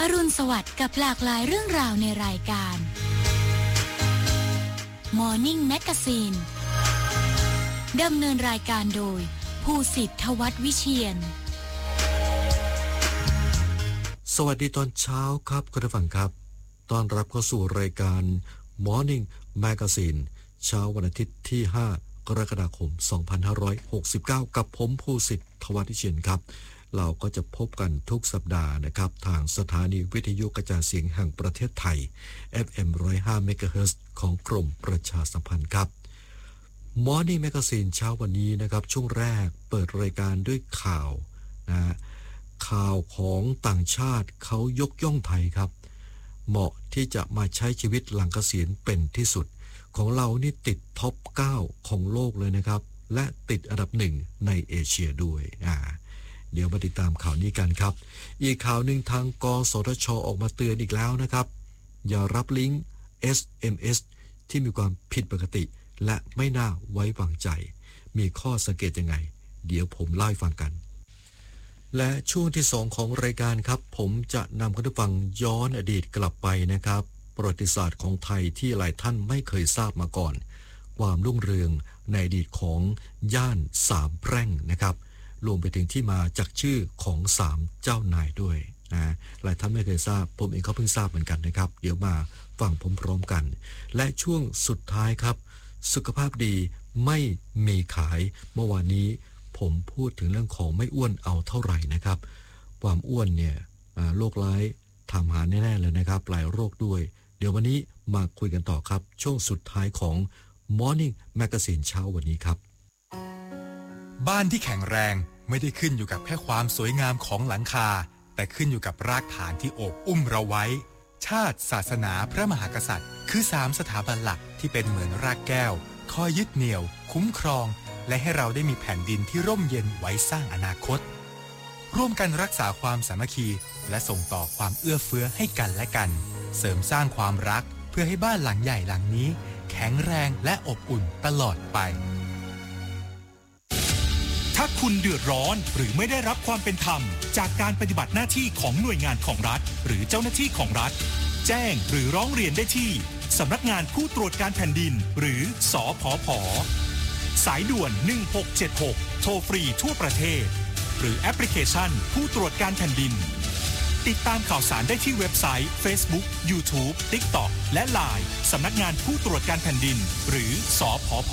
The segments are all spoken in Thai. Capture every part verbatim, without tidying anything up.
รุณสวัสดิ์กับหลากหลายเรื่องราวในรายการ Morning Magazine ดำเนินรายการโดยภูสิทธิ์ ทวัฒน์วิเชียรสวัสดีตอนเช้าครับคุณผู้ฟังครับต้อนรับเข้าสู่รายการ Morning Magazine เช้าวันอาทิตย์ที่ห้ากรกฎาคมสองพันห้าร้อยหกสิบเก้ากับผมภูสิทธิ์ ทวัฒน์วิเชียรครับเราก็จะพบกันทุกสัปดาห์นะครับทางสถานีวิทยุกระจายเสียงแห่งประเทศไทย เอฟ เอ็ม หนึ่งศูนย์ห้า เมกะเฮิรตซ์ ของกรมประชาสัมพันธ์ครับ Morning Magazine เช้าวันนี้นะครับช่วงแรกเปิดรายการด้วยข่าวนะข่าวของต่างชาติเขายกย่องไทยครับเหมาะที่จะมาใช้ชีวิตหลังเกษียณเป็นที่สุดของเรานี่ติดท็อปเก้าของโลกเลยนะครับและติดอันดับหนึ่งในเอเชียด้วยอ่าเดี๋ยวมาติดตามข่าวนี้กันครับอีกข่าวหนึ่งทางกสทช.ออกมาเตือนอีกแล้วนะครับอย่ารับลิงก์ เอส เอ็ม เอส ที่มีความผิดปกติและไม่น่าไว้วางใจมีข้อสังเกตยังไงเดี๋ยวผมเล่าให้ฟังกันและช่วงที่สองของรายการครับผมจะนำคุณผู้ฟังย้อนอดีตกลับไปนะครับประวัติศาสตร์ของไทยที่หลายท่านไม่เคยทราบมาก่อนความรุ่งเรืองในอดีตของย่านสามแพร่งนะครับรวมไปถึงที่มาจากชื่อของสามเจ้านายด้วยนะหลายท่านไม่เคยทราบผมเองก็เพิ่งทราบเหมือนกันนะครับเดี๋ยวมาฟังพร้อมๆกันและช่วงสุดท้ายครับสุขภาพดีไม่มีขายเมื่อวานนี้ผมพูดถึงเรื่องของไม่อ้วนเอาเท่าไหร่นะครับความอ้วนเนี่ยโรคร้ายถามหาแน่ๆเลยนะครับหลายโรคด้วยเดี๋ยววันนี้มาคุยกันต่อครับช่วงสุดท้ายของ Morning Magazine เช้าวันนี้ครับบ้านที่แข็งแรงไม่ได้ขึ้นอยู่กับแค่ความสวยงามของหลังคาแต่ขึ้นอยู่กับรากฐานที่โอบอุ้มเราไว้ชาติศาสนาพระมหากษัตริย์คือสามสถาบันหลักที่เป็นเหมือนรากแก้วคอยยึดเหนี่ยวคุ้มครองและให้เราได้มีแผ่นดินที่ร่มเย็นไว้สร้างอนาคตร่วมกันรักษาความสามัคคีและส่งต่อความเอื้อเฟื้อให้กันและกันเสริมสร้างความรักเพื่อให้บ้านหลังใหญ่หลังนี้แข็งแรงและอบอุ่นตลอดไปถ้าคุณเดือดร้อนหรือไม่ได้รับความเป็นธรรมจากการปฏิบัติหน้าที่ของหน่วยงานของรัฐหรือเจ้าหน้าที่ของรัฐแจ้งหรือร้องเรียนได้ที่สำนักงานผู้ตรวจการแผ่นดินหรือสผผ.สายด่วนหนึ่งหกเจ็ดหกโทรฟรีทั่วประเทศหรือแอปพลิเคชันผู้ตรวจการแผ่นดินติดตามข่าวสารได้ที่เว็บไซต์ Facebook YouTube TikTok และ ไลน์ สำนักงานผู้ตรวจการแผ่นดินหรือสผผ.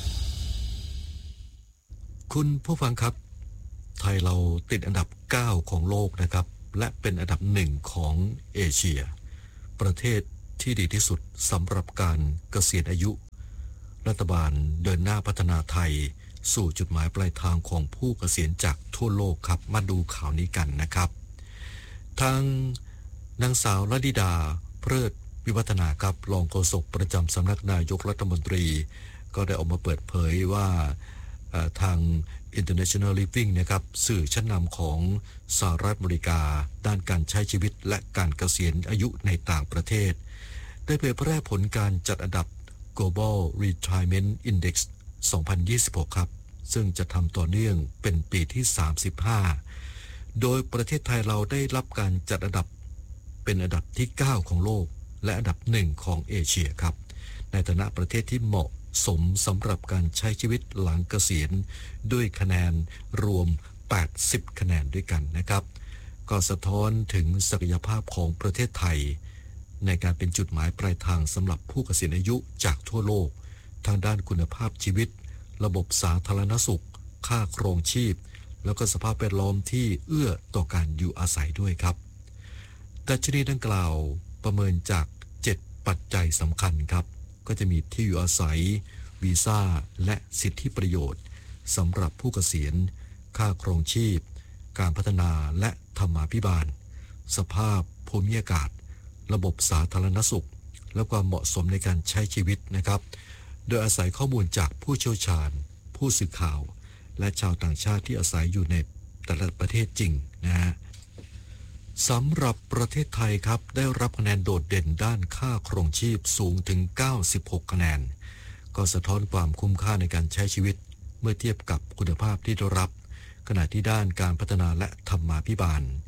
คุณผู้ฟังครับไทยเราติดอันดับเก้าของโลกนะครับและเป็นอันดับหนึ่งของเอเชียประเทศที่ดีที่สุดสำหรับการเกษียณอายุรัฐบาลเดินหน้าพัฒนาไทยสู่จุดหมายปลายทางของผู้เกษียณจากทั่วโลกครับมาดูข่าวนี้กันนะครับทางนางสาวลดิดาเพลิดวิวัฒนาครับรองโฆษกประจำสำนักนายกรัฐมนตรีก็ได้ออกมาเปิดเผยว่าทาง International Living นะครับสื่อชั้นนำของสหรัฐอเมริกาด้านการใช้ชีวิตและการเกษียณอายุในต่างประเทศได้เผยแพร่ผลการจัดอันดับ Global Retirement Index สองพันยี่สิบหกครับซึ่งจะทำต่อเนื่องเป็นปีที่สามสิบห้าโดยประเทศไทยเราได้รับการจัดอันดับเป็นอันดับที่เก้าของโลกและอันดับหนึ่งของเอเชียครับในฐานะประเทศที่เหมาะสมสำหรับการใช้ชีวิตหลังเกษียณด้วยคะแนนรวมแปดสิบคะแนนด้วยกันนะครับก็สะท้อนถึงศักยภาพของประเทศไทยในการเป็นจุดหมายปลายทางสำหรับผู้เกษียณอายุจากทั่วโลกทางด้านคุณภาพชีวิตระบบสาธารณสุขค่าครองชีพแล้วก็สภาพแวดล้อมที่เอื้อต่อการอยู่อาศัยด้วยครับดัชนีดังกล่าวประเมินจากเจ็ดปัจจัยสำคัญครับก็จะมีที่อยู่อาศัยวีซ่าและสิทธิประโยชน์สำหรับผู้เกษียณค่าครองชีพการพัฒนาและธรรมาภิบาลสภาพภูมิอากาศระบบสาธารณสุขและความเหมาะสมในการใช้ชีวิตนะครับโดยอาศัยข้อมูลจากผู้เชี่ยวชาญผู้สื่อข่าวและชาวต่างชาติที่อาศัยอยู่ในแต่ละประเทศจริงนะฮะสำหรับประเทศไทยครับได้รับคะแนนโดดเด่นด้านค่าครองชีพสูงถึงเก้าสิบหกคะแนนก็สะท้อนความคุ้มค่าในการใช้ชีวิตเมื่อเทียบกับคุณภาพที่ได้รับขณะที่ด้านการพัฒนาและธรรมาภิบาล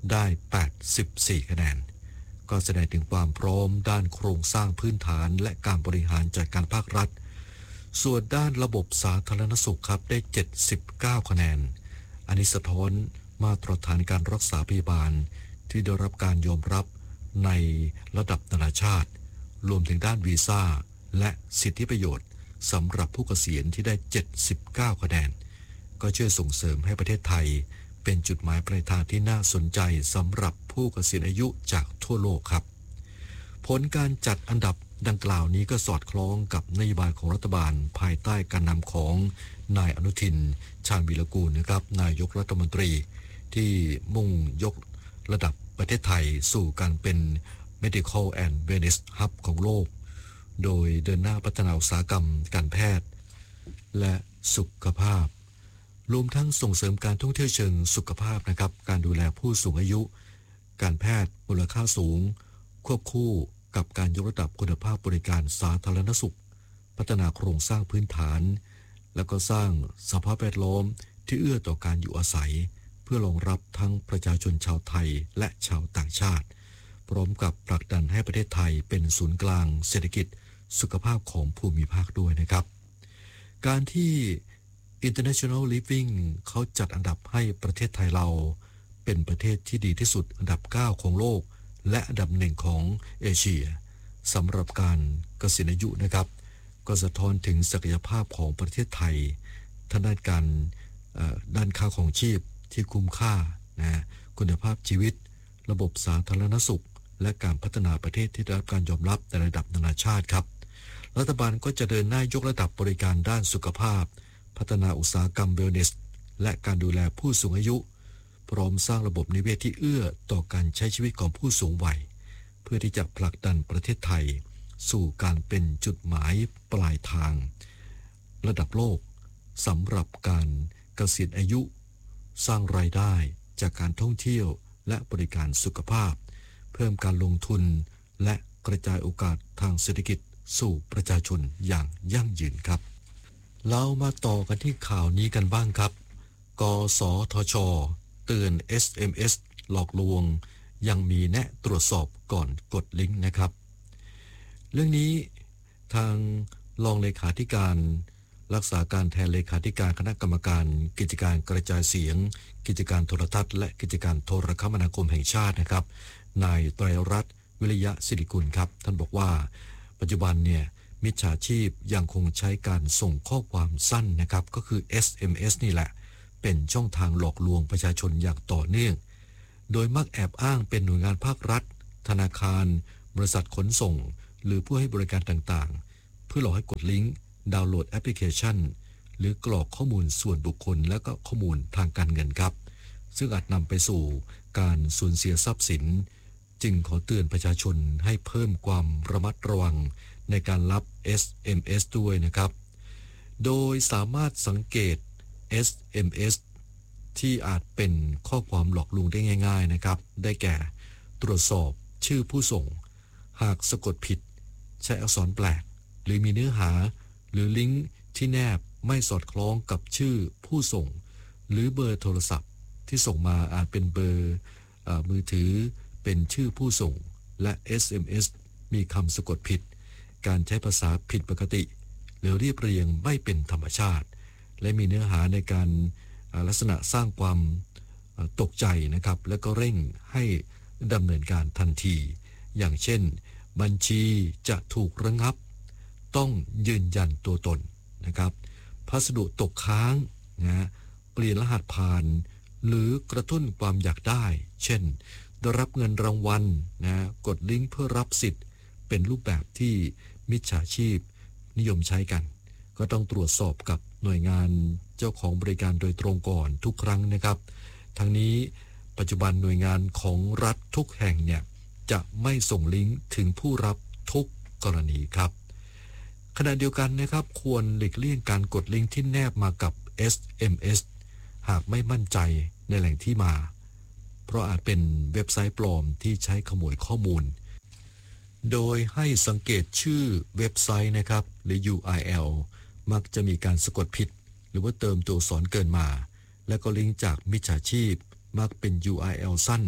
ได้แปดสิบสี่คะแนนก็แสดงถึงความพร้อมด้านโครงสร้างพื้นฐานและการบริหารจัดการภาครัฐส่วนด้านระบบสาธารณสุขครับได้เจ็ดสิบเก้าคะแนนอันนี้สะท้อนมาตรฐานการรักษาพยาบาลที่ได้รับการยอมรับในระดับนานาชาติรวมถึงด้านวีซ่าและสิทธิประโยชน์สำหรับผู้เกษียณที่ได้เจ็ดสิบเก้าคะแนนก็ช่วยส่งเสริมให้ประเทศไทยเป็นจุดหมายปลายทางที่น่าสนใจสำหรับผู้เกษียณอายุจากทั่วโลกครับผลการจัดอันดับดังกล่าวนี้ก็สอดคล้องกับนโยบายของรัฐบาลภายใต้การนำของนายอนุทินชาญวีรกูลนะครับนายกรัฐมนตรีที่มุ่งยกระดับประเทศไทยสู่การเป็น Medical and Wellness Hub ของโลกโดยเดินหน้าพัฒนาอุตสาหกรรมการแพทย์และสุขภาพรวมทั้งส่งเสริมการท่องเที่ยวเชิงสุขภาพนะครับการดูแลผู้สูงอายุการแพทย์มูลค่าสูงควบคู่กับการยกระดับคุณภาพบริการสาธารณสุขพัฒนาโครงสร้างพื้นฐานแล้วก็สร้างสภาพแวดล้อมที่เอื้อต่อการอยู่อาศัยเพื่อรองรับทั้งประชาชนชาวไทยและชาวต่างชาติพร้อมกับผลักดันให้ประเทศไทยเป็นศูนย์กลางเศรษฐกิจสุขภาพของภูมิภาคด้วยนะครับการที่ International Living เขาจัดอันดับให้ประเทศไทยเราเป็นประเทศที่ดีที่สุดอันดับเก้าของโลกและอันดับหนึ่งของเอเชียสำหรับการเกษียณอายุนะครับก็สะท้อนถึงศักยภาพของประเทศไทยทางด้านการด้านค่าของชีพที่คุ้มค่านะคุณภาพชีวิตระบบสาธารณสุขและการพัฒนาประเทศที่ได้รับการยอมรับในระดับนานาชาติครับรัฐบาลก็จะเดินหน้ายกระดับบริการด้านสุขภาพพัฒนาอุตสาหกรรมเวลเนสและการดูแลผู้สูงอายุพร้อมสร้างระบบนิเวศที่เอื้อต่อการใช้ชีวิตของผู้สูงวัยเพื่อที่จะผลักดันประเทศไทยสู่การเป็นจุดหมายปลายทางระดับโลกสำหรับการเกษียณอายุสร้างรายได้จากการท่องเที่ยวและบริการสุขภาพเพิ่มการลงทุนและกระจายโอกาสทางเศรษฐกิจสู่ประชาชนอย่างยั่งยืนครับเรามาต่อกันที่ข่าวนี้กันบ้างครับกสทช.เตือน เอส เอ็ม เอส หลอกลวงยังมีแนะตรวจสอบก่อนกดลิงก์นะครับเรื่องนี้ทางรองเลขาธิการรักษาการแทนเลขาธิการคณะกรรมการกิจการกระจายเสียงกิจการโทรทัศน์และกิจการโทรคมนาคมแห่งชาตินะครับนายไตรรัตน์วิริยะสิริกุลครับท่านบอกว่าปัจจุบันเนี่ยมิจฉาชีพยังคงใช้การส่งข้อความสั้นนะครับก็คือ เอส เอ็ม เอส นี่แหละเป็นช่องทางหลอกลวงประชาชนอย่างต่อเนื่องโดยมักแอบอ้างเป็นหน่วยงานภาครัฐธนาคารบริษัทขนส่งหรือผู้ให้บริการต่างๆเพื่อหลอกให้กดลิงก์ดาวน์โหลดแอปพลิเคชันหรือกรอกข้อมูลส่วนบุคคลและก็ข้อมูลทางการเงินครับซึ่งอาจนำไปสู่การสูญเสียทรัพย์สินจึงขอเตือนประชาชนให้เพิ่มความระมัดระวังในการรับ เอส เอ็ม เอส ด้วยนะครับโดยสามารถสังเกต เอส เอ็ม เอส ที่อาจเป็นข้อความหลอกลวงได้ง่ายๆนะครับได้แก่ตรวจสอบชื่อผู้ส่งหากสะกดผิดใช้อักษรแปลกหรือมีเนื้อหาหรือลิงก์ที่แนบไม่สอดคล้องกับชื่อผู้ส่งหรือเบอร์โทรศัพท์ที่ส่งมาอาจเป็นเบอร์มือถือเป็นชื่อผู้ส่งและ เอส เอ็ม เอส มีคำสะกดผิดการใช้ภาษาผิดปกติหรือเรียบเรียงไม่เป็นธรรมชาติและมีเนื้อหาในการลักษณะสร้างความตกใจนะครับและก็เร่งให้ดำเนินการทันทีอย่างเช่นบัญชีจะถูกระงับต้องยืนยันตัวตนนะครับพัสดุตกค้างนะเปลี่ยนรหัสผ่านหรือกระตุ้นความอยากได้เช่นได้รับเงินรางวัลนะกดลิงก์เพื่อรับสิทธิ์เป็นรูปแบบที่มิจฉาชีพนิยมใช้กันก็ต้องตรวจสอบกับหน่วยงานเจ้าของบริการโดยตรงก่อนทุกครั้งนะครับทั้งนี้ปัจจุบันหน่วยงานของรัฐทุกแห่งเนี่ยจะไม่ส่งลิงก์ถึงผู้รับทุกกรณีครับขณะเดียวกันนะครับควรหลีกเลี่ยงการกดลิงก์ที่แนบมากับ เอส เอ็ม เอส หากไม่มั่นใจในแหล่งที่มาเพราะอาจเป็นเว็บไซต์ปลอมที่ใช้ขโมยข้อมูลโดยให้สังเกตชื่อเว็บไซต์นะครับหรือ ยู อาร์ แอล มักจะมีการสะกดผิดหรือว่าเติมตัวอักษรเกินมาและก็ลิงก์จากมิจฉาชีพมักเป็น ยู อาร์ แอล สั้น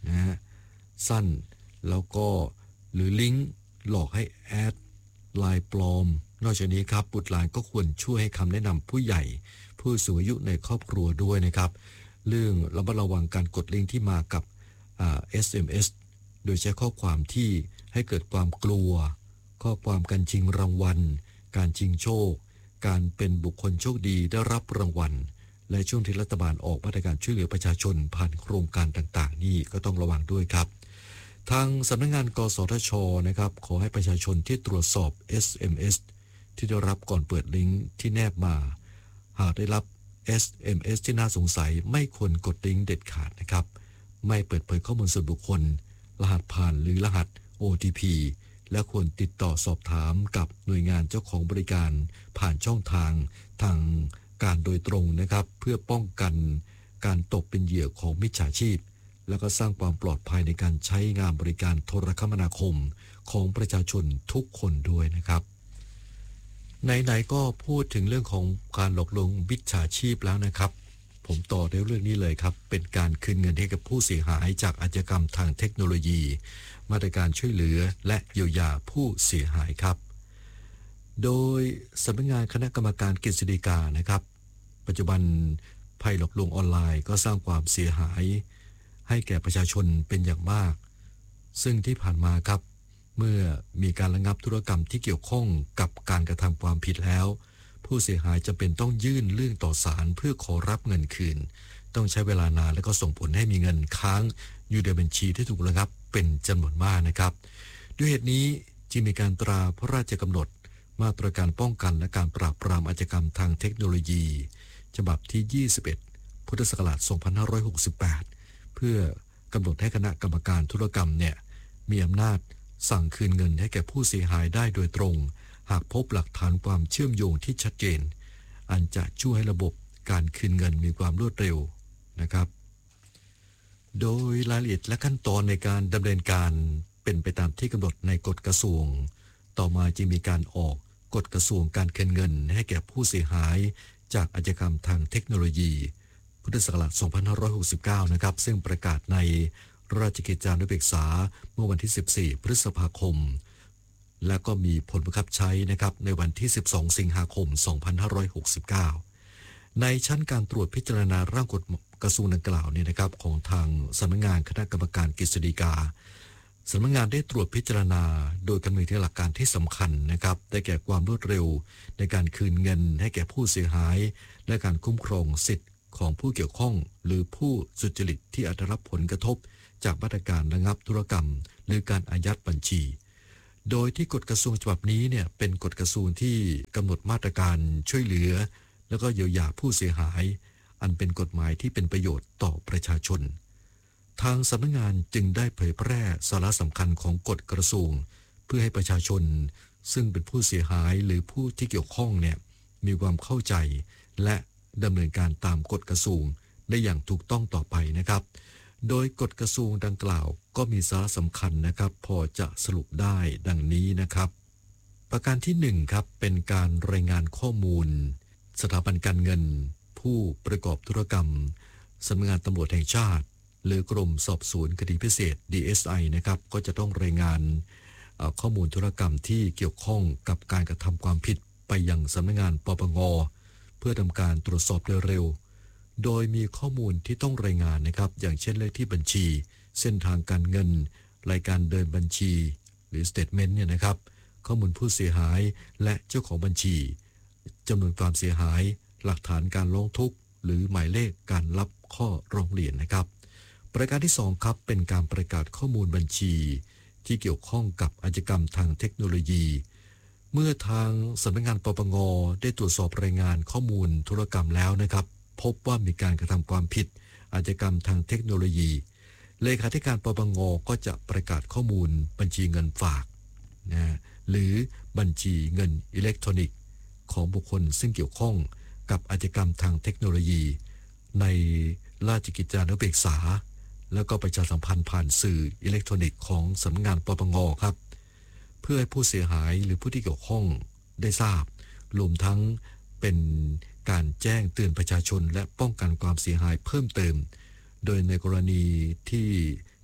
นะฮะสั้นแล้วก็หรือลิงก์หลอกให้แอดไลน์ปลอมนอกจากนี้ครับบุตรหลานก็ควรช่วยให้คำแนะนำผู้ใหญ่ผู้สูงอายุในครอบครัวด้วยนะครับเรื่องระมัดระวังการกดลิงก์ที่มากับอ่า เอส เอ็ม เอส โดยใช้ข้อความที่ให้เกิดความกลัวข้อความการชิงรางวัลการชิงโชคการเป็นบุคคลโชคดีได้รับรางวัลและช่วงที่รัฐบาลออกมาตรการช่วยเหลือประชาชนผ่านโครงการต่างๆนี่ก็ต้องระวังด้วยครับทางสำนักงานกสทช.นะครับขอให้ประชาชนที่ตรวจสอบ เอส เอ็ม เอส ที่ได้รับก่อนเปิดลิงก์ที่แนบมาหากได้รับ เอส เอ็ม เอส ที่น่าสงสัยไม่ควรกดลิงก์เด็ดขาดนะครับไม่เปิดเผยข้อมูลส่วนบุคคลรหัสผ่านหรือรหัส โอ ที พี และควรติดต่อสอบถามกับหน่วยงานเจ้าของบริการผ่านช่องทางทางการโดยตรงนะครับเพื่อป้องกันการตกเป็นเหยื่อของมิจฉาชีพแล้วก็สร้างความปลอดภัยในการใช้งานบริการโทรคมนาคมของประชาชนทุกคนด้วยนะครับไหนๆก็พูดถึงเรื่องของการหลอกลวงมิจฉาชีพแล้วนะครับผมต่อในเรื่องนี้เลยครับเป็นการคืนเงินให้กับผู้เสียหายจากอาชญากรรมทางเทคโนโลยีมาตรการช่วยเหลือและเยียวยาผู้เสียหายครับโดยสำนักงานคณะกรรมการกฤษฎีกานะครับปัจจุบันภัยหลอกลวงออนไลน์ก็สร้างความเสียหายให้แก่ประชาชนเป็นอย่างมากซึ่งที่ผ่านมาครับเมื่อมีการระงับธุรกรรมที่เกี่ยวข้องกับการกระทำความผิดแล้วผู้เสียหายจำเป็นต้องยื่นเรื่องต่อศาลเพื่อขอรับเงินคืนต้องใช้เวลานานและก็ส่งผลให้มีเงินค้างอยู่ในบัญชีที่ถูกระงับเป็นจำนวนมากนะครับด้วยเหตุนี้จึงมีการตราพระราชกำหนดมาตรการป้องกันและการปราบปรามอาชญากรรมทางเทคโนโลยีฉบับที่ยี่สิบเอ็ดพุทธศักราชสองพันห้าร้อยหกสิบแปดเพื่อกำหนดให้คณะกรรมการธุรกรรมเนี่ยมีอำนาจสั่งคืนเงินให้แก่ผู้เสียหายได้โดยตรงหากพบหลักฐานความเชื่อมโยงที่ชัดเจนอันจะช่วยให้ระบบการคืนเงินมีความรวดเร็วนะครับโดยรายละเอียดและขั้นตอนในการดำเนินการเป็นไปตามที่กำหนดในกฎกระทรวงต่อมาจึงมีการออกกฎกระทรวงการคืนเงินให้แก่ผู้เสียหายจากอาชญากรรมทางเทคโนโลยีพุทธศักราชสองพันห้าร้อยหกสิบเก้านะครับซึ่งประกาศในราชกิจจานุเบกษาเมื่อวันที่สิบสี่พฤษภาคมและก็มีผลบังคับใช้นะครับในวันที่สิบสองสิงหาคมสองพันห้าร้อยหกสิบเก้าในชั้นการตรวจพิจารณาร่างกฎกระทรวงดังกล่าวเนี่ยนะครับของทางสำนักงานคณะกรรมการกฤษฎีกาสำนักงานได้ตรวจพิจารณาโดยคำนึงถึงหลักการที่สำคัญนะครับได้แก่ความรวดเร็วในการคืนเงินให้แก่ผู้เสียหายและการคุ้มครองสิทธิ์ของผู้เกี่ยวข้องหรือผู้สุจริตที่อาจได้รับผลกระทบจากมาตรการระงับธุรกรรมหรือการอายัดบัญชีโดยที่กฎกระทรวงฉบับนี้เนี่ยเป็นกฎกระทรวงที่กำหนดมาตรการช่วยเหลือแล้วก็เยียวยาผู้เสียหายอันเป็นกฎหมายที่เป็นประโยชน์ต่อประชาชนทางสำนักงานจึงได้เผยแพร่สาระสำคัญของกฎกระทรวงเพื่อให้ประชาชนซึ่งเป็นผู้เสียหายหรือผู้ที่เกี่ยวข้องเนี่ยมีความเข้าใจและดำเนินการตามกฎกระทรวงได้อย่างถูกต้องต่อไปนะครับโดยกฎกระทรวงดังกล่าวก็มีสาระสำคัญนะครับพอจะสรุปได้ดังนี้นะครับประการที่หนึ่งครับเป็นการรายงานข้อมูลสถาบันการเงินผู้ประกอบธุรกรรมสำนักงานตำรวจแห่งชาติหรือกรมสอบสวนคดีพิเศษ ดี เอส ไอ นะครับก็จะต้องรายงานข้อมูลธุรกรรมที่เกี่ยวข้องกับการกระทำความผิดไปยังสำนักงานปปง.เพื่อทำการตรวจสอบโดยเร็วโดยมีข้อมูลที่ต้องรายงานนะครับอย่างเช่นเลขที่บัญชีเส้นทางการเงินรายการเดินบัญชีหรือ statement เนี่ยนะครับข้อมูลผู้เสียหายและเจ้าของบัญชีจำนวนความเสียหายหลักฐานการร้องทุกข์หรือหมายเลขการรับข้อร้องเรียนนะครับประการที่สองครับเป็นการประกาศข้อมูลบัญชีที่เกี่ยวข้องกับอาชญากรรมทางเทคโนโลยีเมื่อทางสำนักงานปปง.ได้ตรวจสอบรายงานข้อมูลธุรกรรมแล้วนะครับพบว่ามีการกระทำความผิดอาชญากรรมทางเทคโนโลยีเลขาธิการปปง.ก็จะประกาศข้อมูลบัญชีเงินฝากนะหรือบัญชีเงินอิเล็กทรอนิกส์ของบุคคลซึ่งเกี่ยวข้องกับอาชญากรรมทางเทคโนโลยีในราชกิจจานุเบกษาแล้วก็ประชาสัมพันธ์ผ่านสื่ออิเล็กทรอนิกส์ของสำนักงานปปง.ครับเพื่อให้ผู้เสียหายหรือผู้ที่เกี่ยวข้องได้ทราบรวมทั้งเป็นการแจ้งเตือนประชาชนและป้องกันความเสียหายเพิ่มเติมโดยในกรณีที่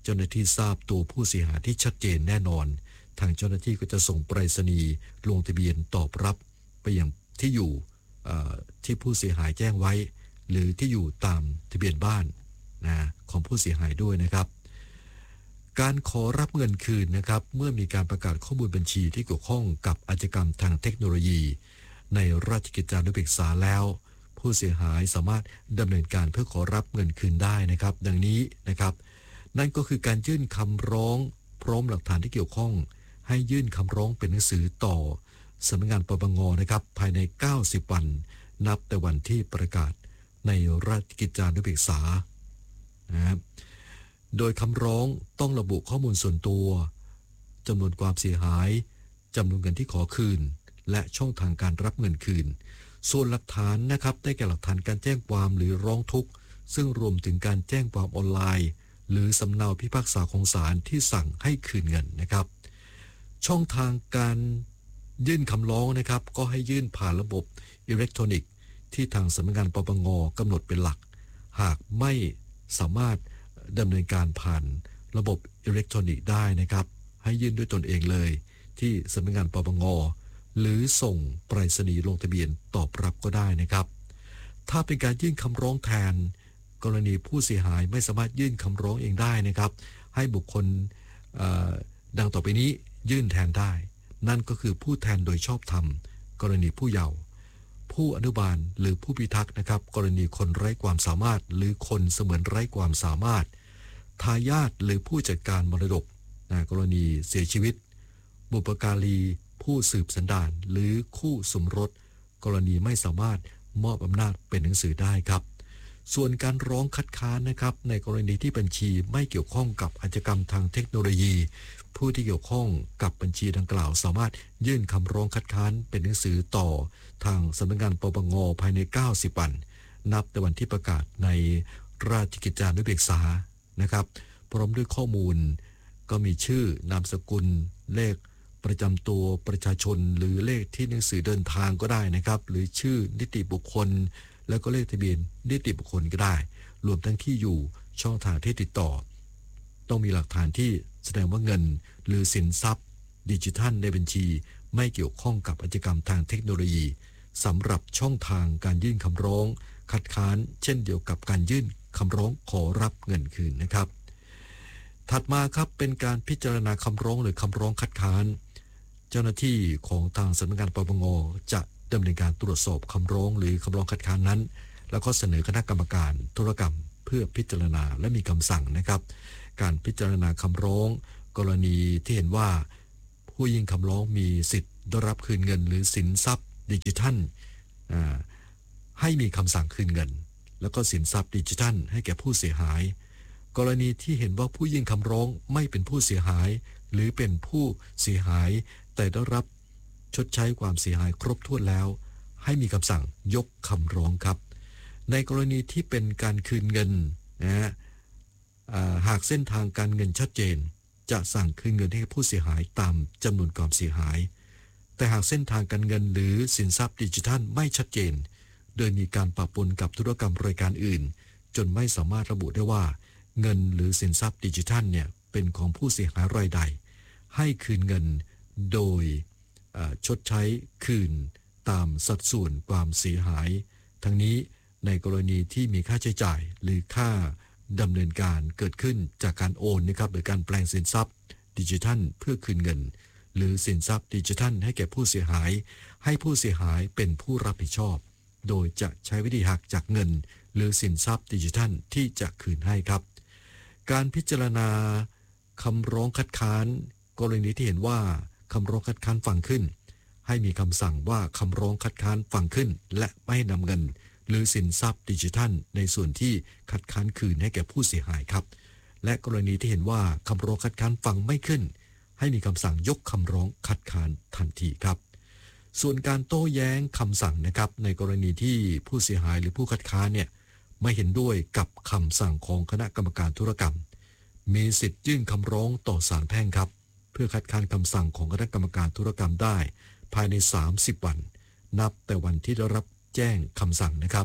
เจ้าหน้าที่ทราบตัวผู้เสียหายที่ชัดเจนแน่นอนทางเจ้าหน้าที่ก็จะส่งไปรษณีย์ลงทะเบียนตอบรับไปยังที่อยู่ที่ผู้เสียหายแจ้งไว้หรือที่อยู่ตามทะเบียนบ้านนะของผู้เสียหายด้วยนะครับการขอรับเงินคืนนะครับเมื่อมีการประกาศข้อมูลบัญชีที่เกี่ยวข้องกับอาชญากรรมทางเทคโนโลยีในราชกิจจานุเบกษาแล้วผู้เสียหายสามารถดำเนินการเพื่อขอรับเงินคืนได้นะครับดังนี้นะครับนั่นก็คือการยื่นคำร้องพร้อมหลักฐานที่เกี่ยวข้องให้ยื่นคำร้องเป็นหนังสือต่อสำนักงานปปงนะครับภายในเก้าสิบวันนับแต่วันที่ประกาศในราชกิจจานุเบกษานะครับโดยคำร้องต้องระบุข้อมูลส่วนตัวจำนวนความเสียหายจำนวนเงินที่ขอคืนและช่องทางการรับเงินคืนส่วนหลักฐานนะครับได้แก่หลักฐานการแจ้งความหรือร้องทุกข์ซึ่งรวมถึงการแจ้งความออนไลน์หรือสำเนาพิพากษาของศาลที่สั่งให้คืนเงินนะครับช่องทางการยื่นคำร้องนะครับก็ให้ยื่นผ่านระบบอิเล็กทรอนิกส์ที่ทางสำนักงานปปงกำหนดเป็นหลักหากไม่สามารถดำเนินการผ่านระบบอิเล็กทรอนิกส์ได้นะครับให้ยื่นด้วยตนเองเลยที่สำนักงานปปงหรือส่งไปรษณีย์ลงทะเบียนตอบรับก็ได้นะครับถ้าเป็นการยื่นคำร้องแทนกรณีผู้เสียหายไม่สามารถยื่นคำร้องเองได้นะครับให้บุคคลดังต่อไปนี้ยื่นแทนได้นั่นก็คือผู้แทนโดยชอบธรรมกรณีผู้เยาว์ผู้อนุบาลหรือผู้พิทักษ์นะครับกรณีคนไร้ความสามารถหรือคนเสมือนไร้ความสามารถทายาทหรือผู้จัดการมรดกนะกรณีเสียชีวิตบุปการีผู้สืบสันดานหรือคู่สมรสกรณีไม่สามารถมอบอำนาจเป็นหนังสือได้ครับส่วนการร้องคัดค้านนะครับในกรณีที่บัญชีไม่เกี่ยวข้องกับอาชญากรรมทางเทคโนโลยีผู้ที่เกี่ยวข้องกับบัญชีดังกล่าวสามารถยื่นคำร้องคัดค้านเป็นหนังสือต่อทางสำนักงานปปงภายในเก้าสิบวันนับแต่วันที่ประกาศในราชกิจจานุเบกษานะครับพร้อมด้วยข้อมูลก็มีชื่อนามสกุลเลขประจำตัวประชาชนหรือเลขที่หนังสือเดินทางก็ได้นะครับหรือชื่อนิติบุคคลแล้วก็เลขทะเบียนนิติบุคคลก็ได้รวมทั้งที่อยู่ช่องทางที่ติดต่อต้องมีหลักฐานที่แสดงว่าเงินหรือสินทรัพย์ดิจิทัลในบัญชีไม่เกี่ยวข้องกับอาชญากรรมทางเทคโนโลยีสำหรับช่องทางการยื่นคำร้องคัดค้านเช่นเดียวกับการยื่นคำร้องขอรับเงินคืนนะครับถัดมาครับเป็นการพิจารณาคำร้องหรือคำร้องคัดค้านเจ้าหน้าที่ของทางสำนักงานปปงจะดำเนินการตรวจสอบคำร้องหรือคำร้องคัดค้านนั้นแล้วก็เสนอคณะกรรมการธุรกรรมเพื่อพิจารณาและมีคำสั่งนะครับการพิจารณาคำร้องกรณีที่เห็นว่าผู้ยื่นคำร้องมีสิทธิ์ได้รับคืนเงินหรือสินทรัพย์ดิจิทัลให้มีคำสั่งคืนเงินแล้วก็สินทรัพย์ดิจิทัลให้แก่ผู้เสียหายกรณีที่เห็นว่าผู้ยื่นคำร้องไม่เป็นผู้เสียหายหรือเป็นผู้เสียหายแต่ได้รับชดใช้ความเสียหายครบถ้วนแล้วให้มีคำสั่งยกคำร้องครับในกรณีที่เป็นการคืนเงินนะหากเส้นทางการเงินชัดเจนจะสั่งคืนเงินให้ผู้เสียหายตามจำนวนความเสียหายแต่หากเส้นทางการเงินหรือสินทรัพย์ดิจิทัลไม่ชัดเจนโดยมีการปะปนกับธุรกรรมรายการอื่นจนไม่สามารถระบุได้ว่าเงินหรือสินทรัพย์ดิจิทัลเนี่ยเป็นของผู้เสียหายรายใดให้คืนเงินโดยชดใช้คืนตามสัดส่วนความเสียหายทั้งนี้ในกรณีที่มีค่าใช้จ่ายหรือค่าดำเนินการเกิดขึ้นจากการโอนนะครับหรือการแปลงสินทรัพย์ดิจิทัลเพื่อคืนเงินหรือสินทรัพย์ดิจิทัลให้แก่ผู้เสียหายให้ผู้เสียหายเป็นผู้รับผิดชอบโดยจะใช้วิธีหักจากเงินหรือสินทรัพย์ดิจิทัลที่จะคืนให้ครับการพิจารณาคำร้องคัดค้านกรณีที่เห็นว่าคำร้องคัดค้านฟังขึ้นให้มีคำสั่งว่าคำร้องคัดค้านฟังขึ้นและไม่นำเงินหรือสินทรัพย์ดิจิทัลในส่วนที่คัดค้านคืนให้แก่ผู้เสียหายครับและกรณีที่เห็นว่าคำร้องคัดค้านฟังไม่ขึ้นให้มีคำสั่งยกคำร้องคัดค้านทันทีครับส่วนการโต้แย้งคำสั่งนะครับในกรณีที่ผู้เสียหายหรือผู้คัดค้านเนี่ยไม่เห็นด้วยกับคำสั่งของคณะกรรมการธุรกรรมมีสิทธิ์ยื่นคำร้องต่อศาลแพ่งครับเพื่อคัดค้านคำสั่งของคณะกรรมการธุรกรรมได้ภายในสามสิบวันนับแต่วันที่ได้รับแจ้งคำสั่งนะครับ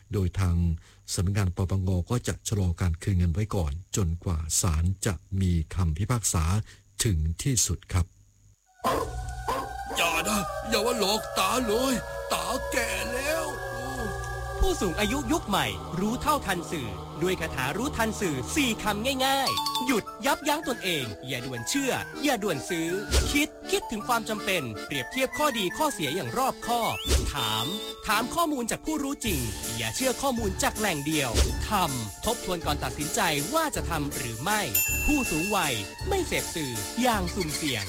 โดยทางสำนักงานปปงก็จะชะลอการคืนเงินไว้ก่อนจนกว่าศาลจะมีคำพิพากษาถึงที่สุดครับอย่านะอย่าว่าหลอกตาเลยตาแก่แล้วผู้สูงอายุยุคใหม่รู้เท่าทันสื่อด้วยคาถารู้ทันสื่อสี่คำง่ายๆหยุดยับยั้งตนเองอย่าด่วนเชื่ออย่าด่วนซื้อคิดคิดถึงความจำเป็นเปรียบเทียบข้อดีข้อเสียอย่างรอบคอบถามถามข้อมูลจากผู้รู้จริงอย่าเชื่อข้อมูลจากแหล่งเดียวทำทบทวนก่อนตัดสินใจว่าจะทำหรือไม่ผู้สูงวัยไม่เสพสื่ออย่างสุ่มเสี่ยง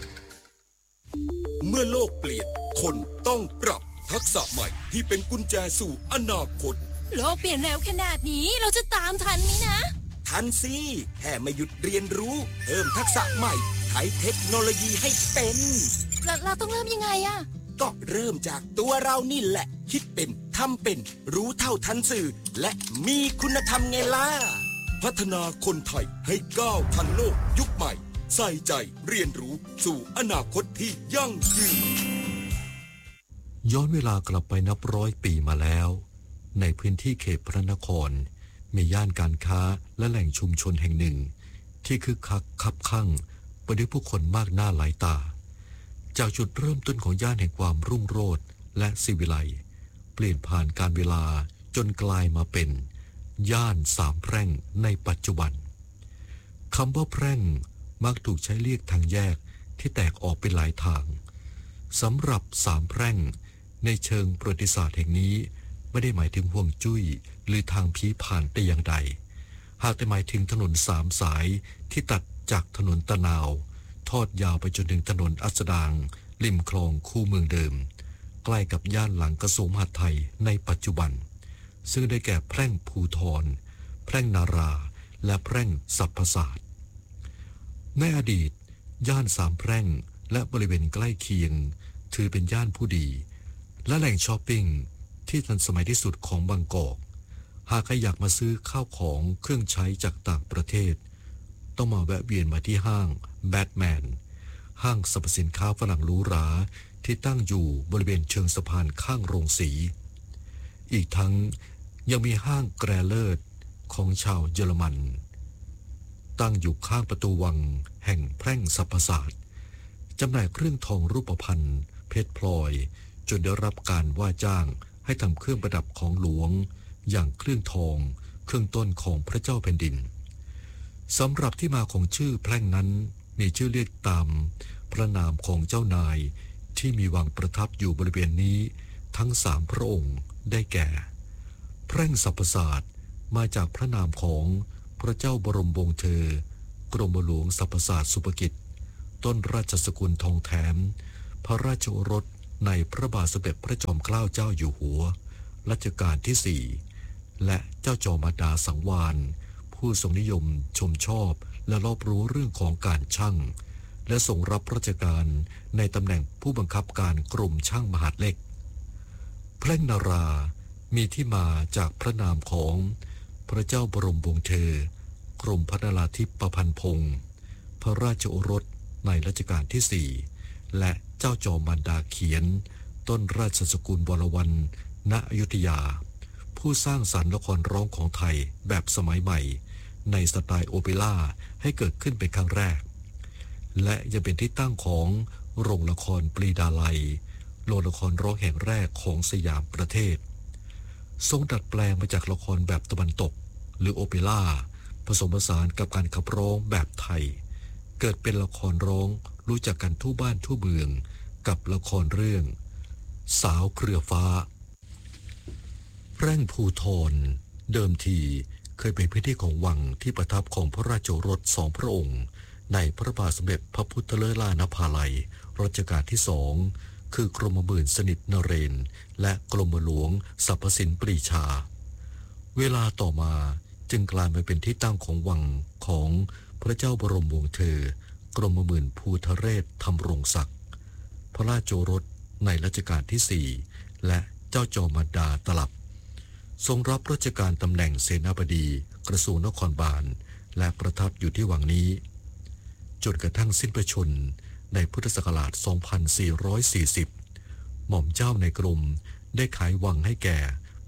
เมื่อโลกเปลี่ยนคนต้องปรับทักษะใหม่ที่เป็นกุญแจสู่อนาคตโลกเปลี่ยนเร็วขนาดนี้เราจะตามทันไหมนะทันสิแค่ไม่หยุดเรียนรู้เพิ่มทักษะใหม่ใช้เทคโนโลยีให้เป็นเราเราต้องเริ่มยังไงอะก็เริ่มจากตัวเรานี่แหละคิดเป็นทำเป็นรู้เท่าทันสื่อและมีคุณธรรมไงล่ะพัฒนาคนไทยให้ก้าวทันโลกยุคใหม่ใส่ใจเรียนรู้สู่อนาคตที่ยั่งยืนย้อนเวลากลับไปนับร้อยปีมาแล้วในพื้นที่เขตพระนครมีย่านการค้าและแหล่งชุมชนแห่งหนึ่งที่คึกคักคับคั่งไปด้วยผู้คนมากหน้าหลายตาจากจุดเริ่มต้นของย่านแห่งความรุ่งโรจน์และศิวิไลซ์เปลี่ยนผ่านการเวลาจนกลายมาเป็นย่านสามแพร่งในปัจจุบันคำว่าแพร่งมักถูกใช้เรียกทางแยกที่แตกออกเป็นหลายทางสำหรับสามแพร่งในเชิงประวัติศาสตร์แห่งนี้ไม่ได้หมายถึงห่วงจุ้ยหรือทางผีผ่านแต่อย่างใดหากแต่หมายถึงถนนสามสายที่ตัดจากถนนตะนาวทอดยาวไปจนถึงถนนอัสดางริมคลองคู่เมืองเดิมใกล้กับย่านหลังกระทรวงมหาดไทยในปัจจุบันซึ่งได้แก่แพร่งภูธรแพร่งนาราและแพร่งสรรพศาสตร์ในอดีตย่านสามแพร่งและบริเวณใกล้เคียงถือเป็นย่านผู้ดีและแหล่งช้อปปิ้งที่ทันสมัยที่สุดของบางกอกหากใครอยากมาซื้อข้าวของเครื่องใช้จากต่างประเทศต้องมาแวะเวียนมาที่ห้างแบทแมนห้างสรรพสินค้าฝรั่งหรูหราที่ตั้งอยู่บริเวณเชิงสะพานข้างโรงสีอีกทั้งยังมีห้างแกรเลอร์ของชาวเยอรมันตั้งอยู่ข้างประตูวังแห่งแพร่งสรรพศาสตร์จำหน่ายเครื่องทองรูปพรรณเพชรพลอยจนได้รับการว่าจ้างให้ทำเครื่องประดับของหลวงอย่างเครื่องทองเครื่องต้นของพระเจ้าแผ่นดินสำหรับที่มาของชื่อแพร่งนั้นมีชื่อเรียกตามพระนามของเจ้านายที่มีวังประทับอยู่บริเวณนี้ทั้งสามพระองค์ได้แก่แพร่งสรรพศาสตร์มาจากพระนามของพระเจ้าบรมวงศ์เธอกรมหลวงสรรพศาสตร์สุภกิจต้นราชสกุลทองแถมพระราชโอรสในพระบาทสมเด็จพระจอมเกล้าเจ้าอยู่หัวรัชกาลที่สี่และเจ้าจอมมารดาสังวาลผู้ทรงนิยมชมชอบและรอบรู้เรื่องของการช่างและทรงรับราชการในตำแหน่งผู้บังคับการกรมช่างมหาดเล็กแพร่งนารามีที่มาจากพระนามของพระเจ้าบรมวงศ์เธอกรมพระนราธิปพันพงศ์พระราชโอรสในรัชกาลที่สี่และเจ้าจอมมารดาเขียนต้นราชสกุลวรวรรณณอยุธยาผู้สร้างสรรค์ละครร้องของไทยแบบสมัยใหม่ในสไตล์โอเปร่าให้เกิดขึ้นเป็นครั้งแรกและยังเป็นที่ตั้งของโรงละครปรีดาลัยโรงละครร้องแห่งแรกของสยามประเทศทรงดัดแปลงมาจากละครแบบตะวันตกหรือโอเปร่าผสมผสานกับการขับร้องแบบไทยเกิดเป็นละครร้องรู้จักกันทั่วบ้านทั่วเมืองกับละครเรื่องสาวเครือฟ้าแพร่งภูธรเดิมทีเคยเป็นพื้นที่ของวังที่ประทับของพระราชโอรสสองพระองค์ในพระบาทสมเด็จพระพุทธเลิศล่านภาลัยรัชกาลที่สองคือกรมหมื่นสนิทนเรนและกรมหลวงสรรพสินปรีชาเวลาต่อมาจึงกลายมาเป็นที่ตั้งของวังของพระเจ้าบรมวงศ์เธอกรมหมื่นภูทะเรศธรรมรงศักดิ์พระราชโอรสในรัชกาลที่สี่และเจ้าจอมมารดาตลับทรงรับราชการตำแหน่งเสนาบดีกระทรวงนครบาลและประทับอยู่ที่วังนี้จนกระทั่งสิ้นพระชนม์ในพุทธศักราช สองพันสี่ร้อยสี่สิบ หม่อมเจ้าในกรมได้ขายวังให้แก่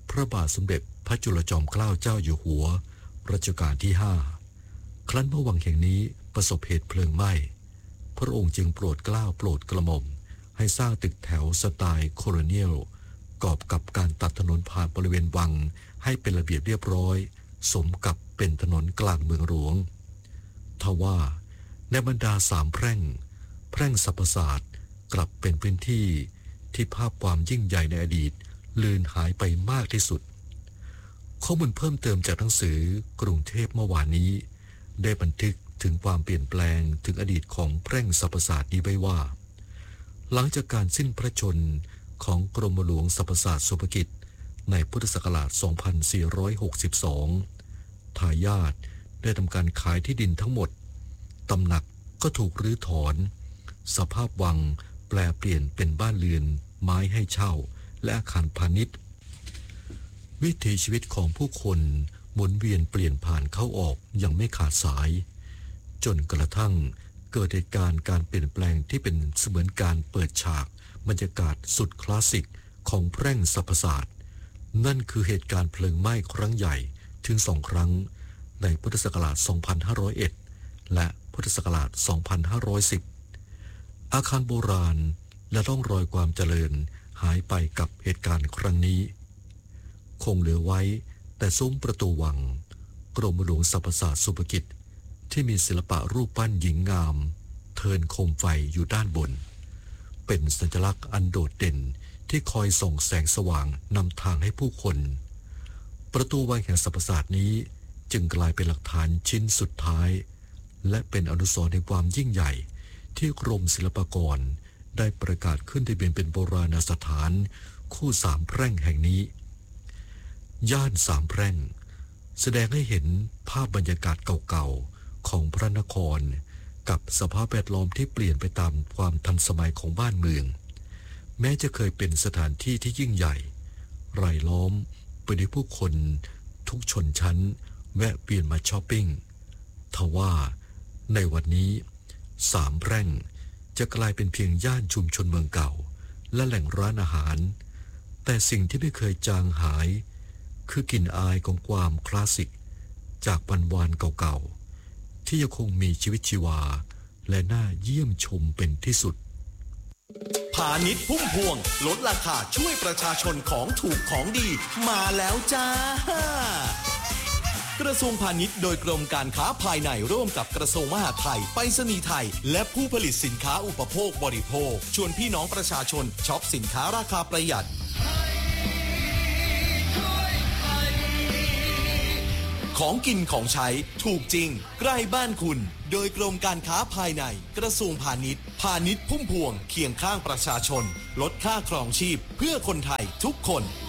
พระบาทสมเด็จพระจุลจอมเกล้าเจ้าอยู่หัวรัชกาลที่ห้าครั้นพระวังแห่งนี้ประสบเหตุเพลิงไหม้พระองค์จึงโปรดเกล้าโปรดกระหม่อมให้สร้างตึกแถวสไตล์โคโลเนียลกอบกับการตัดถนนผ่านบริเวณวังให้เป็นระเบียบเรียบร้อยสมกับเป็นถนนกลางเมืองหลวงทว่าในบรรดาสามแพร่งแพร่งสรรพศาสตร์กลับเป็นพื้นที่ที่ภาพความยิ่งใหญ่ในอดีตเลือนหายไปมากที่สุดข้อมูลเพิ่มเติมจากหนังสือกรุงเทพเมื่อวานนี้ได้บันทึกถึงความเปลี่ยนแปลงถึงอดีตของแพร่งสรรพศาสตร์นี้ไว้ว่าหลังจากการสิ้นพระชนม์ของกรมหลวงสรรพศาสตร์สุภกิจในพุทธศักราช สองพันสี่ร้อยหกสิบสอง ทายาทได้ทำการขายที่ดินทั้งหมดตำหนักก็ถูกรื้อถอนสภาพวังแปลเปลี่ยนเป็นบ้านเรือนไม้ให้เช่าและอาคารพาณิชย์วิถีชีวิตของผู้คนหมุนเวียนเปลี่ยนผ่านเข้าออกอย่างไม่ขาดสายจนกระทั่งเกิดเหตุการณ์การเปลี่ยนแปลงที่เป็นเสมือนการเปิดฉากบรรยากาศสุดคลาสสิกของแพร่งสรรพศาสตร์นั่นคือเหตุการณ์เพลิงไหม้ครั้งใหญ่ถึงสองครั้งในพุทธศักราช สองพันห้าร้อยเอ็ด และพุทธศักราช สองพันห้าร้อยสิบ อาคารโบราณและร่องรอยความเจริญหายไปกับเหตุการณ์ครั้งนี้คงเหลือไว้แต่ซุ้มประตูวังกรมหลวงสรรพศาสตร์สุภกิจที่มีศิลปะรูปปั้นหญิงงามเทินโคมไฟอยู่ด้านบนเป็นสัญลักษณ์อันโดดเด่นที่คอยส่องแสงสว่างนำทางให้ผู้คนประตูวังแห่งสรรพศาสตร์นี้จึงกลายเป็นหลักฐานชิ้นสุดท้ายและเป็นอนุสรณ์ในความยิ่งใหญ่ที่กรมศิลปากรได้ประกาศขึ้นทะเบียนเป็นโบราณสถานคู่สามแพร่งแห่งนี้ย่านสามแพร่งแสดงให้เห็นภาพบรรยากาศเก่าๆของพระนครกับสภาพแวดล้อมที่เปลี่ยนไปตามความทันสมัยของบ้านเมืองแม้จะเคยเป็นสถานที่ที่ยิ่งใหญ่รายล้อมไปด้วยผู้คนทุกชนชั้นแวะเวียนมาช้อปปิ้งทว่าในวันนี้สามแพร่งจะกลายเป็นเพียงย่านชุมชนเมืองเก่าและแหล่งร้านอาหารแต่สิ่งที่ไม่เคยจางหายคือกลิ่นอายของความคลาสสิกจากวันวานเก่าๆที่ยังคงมีชีวิตชีวาและน่าเยี่ยมชมเป็นที่สุดพาณิชย์พุ่มพวงลดราคาช่วยประชาชนของถูกของดีมาแล้วจ้ากระทรวงพาณิชย์โดยกรมการค้าภายในร่วมกับกระทรวงมหาดไทยไปรษณีย์ไทยและผู้ผลิตสินค้าอุปโภคบริโภคชวนพี่น้องประชาชนช็อปสินค้าราคาประหยัดของกินของใช้ถูกจริงใกล้บ้านคุณโดยกรมการค้าภายในกระทรวงพาณิชย์พาณิชย์พุ่มพวงเคียงข้างประชาชนลดค่าครองชีพเพื่อคนไทยทุกคน